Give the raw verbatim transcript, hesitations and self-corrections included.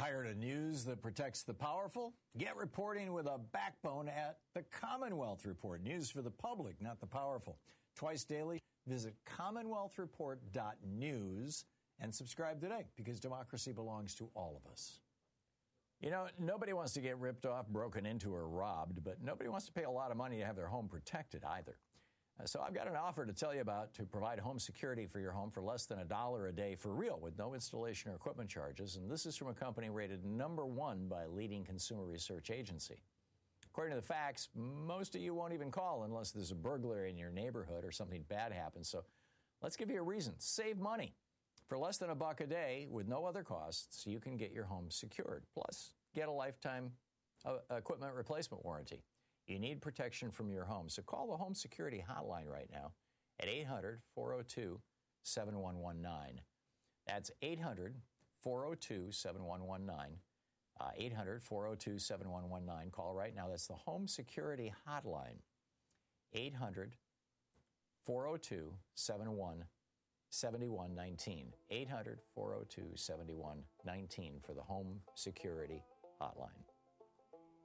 Tired of news that protects the powerful? Get reporting with a backbone at the Commonwealth Report. News for the public, not the powerful. Twice daily, visit commonwealth report dot news and subscribe today, because democracy belongs to all of us. You know, nobody wants to get ripped off, broken into, or robbed, but nobody wants to pay a lot of money to have their home protected either. Uh, so I've got an offer to tell you about to provide home security for your home for less than a dollar a day for real, with no installation or equipment charges. And this is from a company rated number one by a leading consumer research agency. According to the facts, most of you won't even call unless there's a burglary in your neighborhood or something bad happens. So let's give you a reason. Save money. For less than a buck a day with no other costs, you can get your home secured. Plus, get a lifetime uh, equipment replacement warranty. You need protection from your home, so call the Home Security Hotline right now at eight hundred, four oh two, seven one one nine. That's eight hundred, four oh two, seven one one nine. Uh, eight hundred, four oh two, seven one one nine. Call right now. That's the Home Security Hotline. eight hundred, four oh two, seven one one nine. eight hundred, four oh two, seven one one nine for the Home Security Hotline.